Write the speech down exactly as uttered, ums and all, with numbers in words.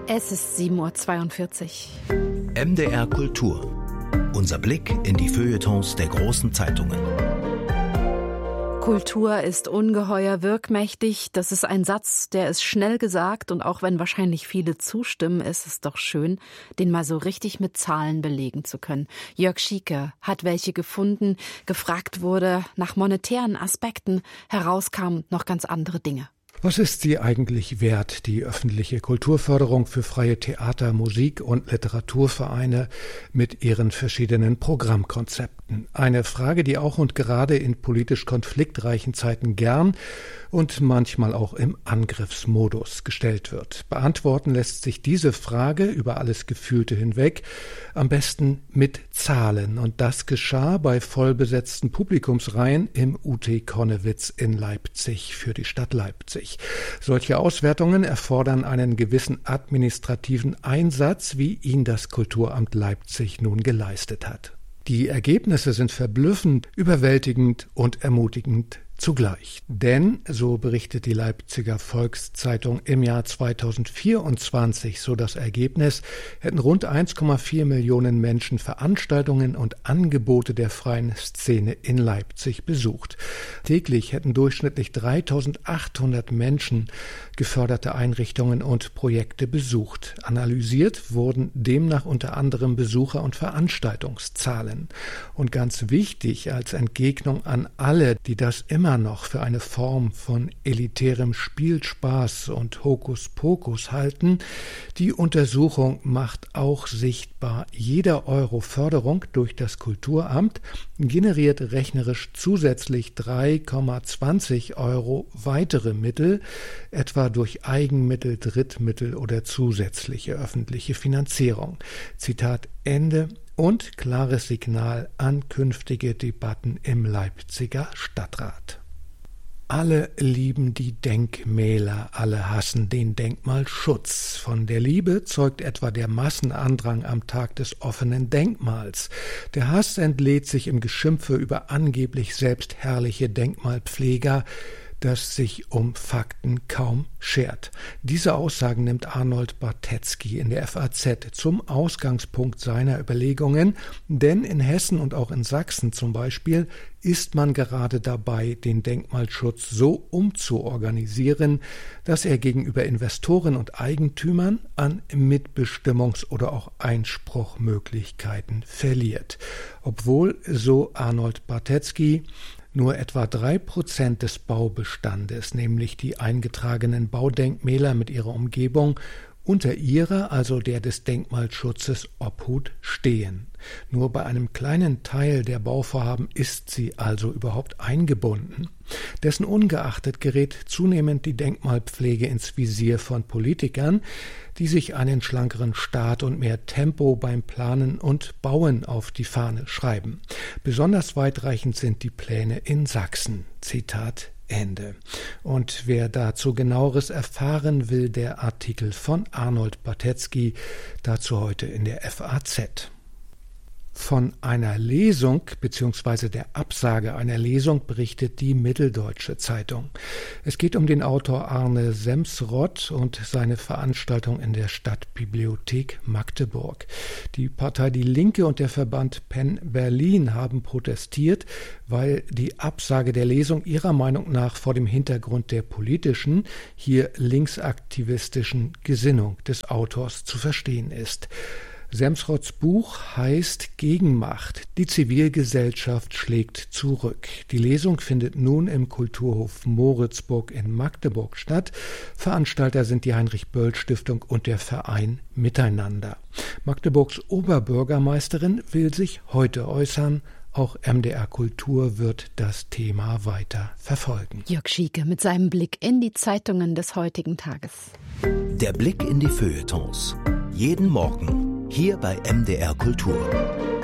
Es ist sieben Uhr zweiundvierzig. M D R Kultur. Unser Blick in die Feuilletons der großen Zeitungen. Kultur ist ungeheuer wirkmächtig. Das ist ein Satz, der ist schnell gesagt. Und auch wenn wahrscheinlich viele zustimmen, ist es doch schön, den mal so richtig mit Zahlen belegen zu können. Jörg Schieke hat welche gefunden, gefragt wurde nach monetären Aspekten. Herauskamen noch ganz andere Dinge. Was ist sie eigentlich wert, die öffentliche Kulturförderung für freie Theater-, Musik- und Literaturvereine mit ihren verschiedenen Programmkonzepten? Eine Frage, die auch und gerade in politisch konfliktreichen Zeiten gern und manchmal auch im Angriffsmodus gestellt wird. Beantworten lässt sich diese Frage über alles Gefühlte hinweg am besten mit Zahlen. Und das geschah bei vollbesetzten Publikumsreihen im U T Connewitz in Leipzig für die Stadt Leipzig. Solche Auswertungen erfordern einen gewissen administrativen Einsatz, wie ihn das Kulturamt Leipzig nun geleistet hat. Die Ergebnisse sind verblüffend, überwältigend und ermutigend zugleich. Denn, so berichtet die Leipziger Volkszeitung, im Jahr zweitausendvierundzwanzig, so das Ergebnis, hätten rund eins Komma vier Millionen Menschen Veranstaltungen und Angebote der freien Szene in Leipzig besucht. Täglich hätten durchschnittlich dreitausendachthundert Menschen geförderte Einrichtungen und Projekte besucht. Analysiert wurden demnach unter anderem Besucher- und Veranstaltungszahlen. Und ganz wichtig als Entgegnung an alle, die das immer noch für eine Form von elitärem Spielspaß und Hokuspokus halten, die Untersuchung macht auch sichtbar, jeder Euro Förderung durch das Kulturamt generiert rechnerisch zusätzlich drei Komma zwanzig Euro weitere Mittel, etwa durch Eigenmittel, Drittmittel oder zusätzliche öffentliche Finanzierung. Zitat Ende. Und klares Signal an künftige Debatten im Leipziger Stadtrat. Alle lieben die Denkmäler, alle hassen den Denkmalschutz. Von der Liebe zeugt etwa der Massenandrang am Tag des offenen Denkmals. Der Hass entlädt sich im Geschimpfe über angeblich selbstherrliche Denkmalpfleger, das sich um Fakten kaum schert. Diese Aussagen nimmt Arnold Bartetzky in der F A Z zum Ausgangspunkt seiner Überlegungen, denn in Hessen und auch in Sachsen zum Beispiel ist man gerade dabei, den Denkmalschutz so umzuorganisieren, dass er gegenüber Investoren und Eigentümern an Mitbestimmungs- oder auch Einspruchmöglichkeiten verliert. Obwohl, so Arnold Bartetzky, nur etwa drei Prozent des Baubestandes, nämlich die eingetragenen Baudenkmäler mit ihrer Umgebung, unter ihrer, also der des Denkmalschutzes, Obhut stehen. Nur bei einem kleinen Teil der Bauvorhaben ist sie also überhaupt eingebunden. Dessen ungeachtet gerät zunehmend die Denkmalpflege ins Visier von Politikern, die sich einen schlankeren Staat und mehr Tempo beim Planen und Bauen auf die Fahne schreiben. Besonders weitreichend sind die Pläne in Sachsen. Zitat Ende. Und wer dazu Genaueres erfahren will, der Artikel von Arnold Bartetzky, dazu heute in der F A Z. Von einer Lesung bzw. der Absage einer Lesung berichtet die Mitteldeutsche Zeitung. Es geht um den Autor Arne Semsrott und seine Veranstaltung in der Stadtbibliothek Magdeburg. Die Partei Die Linke und der Verband Penn Berlin haben protestiert, weil die Absage der Lesung ihrer Meinung nach vor dem Hintergrund der politischen, hier linksaktivistischen Gesinnung des Autors zu verstehen ist. Semsrotts Buch heißt Gegenmacht. Die Zivilgesellschaft schlägt zurück. Die Lesung findet nun im Kulturhof Moritzburg in Magdeburg statt. Veranstalter sind die Heinrich-Böll-Stiftung und der Verein Miteinander. Magdeburgs Oberbürgermeisterin will sich heute äußern. Auch M D R Kultur wird das Thema weiter verfolgen. Jörg Schieke mit seinem Blick in die Zeitungen des heutigen Tages. Der Blick in die Feuilletons. Jeden Morgen hier bei M D R Kultur.